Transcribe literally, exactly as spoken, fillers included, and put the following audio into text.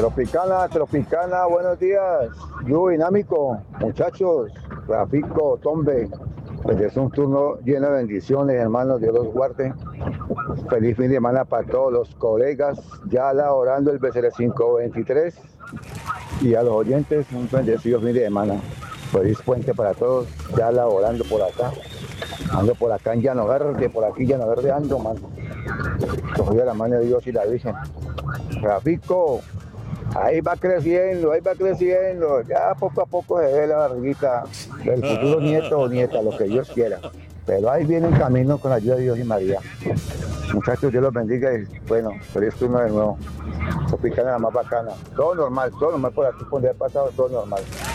Tropicana, Tropicana, buenos días. Dúo dinámico, muchachos, Rafico, Tombe. Pues es un turno lleno de bendiciones, hermanos, Dios los guarde. Feliz fin de semana para todos los colegas, ya laborando el B C R cinco veintitrés. Y a los oyentes, un bendecido fin de semana. Feliz puente para todos, ya laborando por acá. Ando por acá en Llano Verde, por aquí Llano Verde ando, man. Cogió la mano de Dios y la Virgen. Rafico, ahí va creciendo, ahí va creciendo. Ya poco a poco se ve la barriguita del futuro nieto o nieta, lo que Dios quiera. Pero ahí viene en camino con la ayuda de Dios y María. Muchachos, Dios los bendiga y bueno, feliz turno de nuevo. Tropicana la más bacana. Todo normal, todo normal por aquí, por donde ha pasado, todo normal.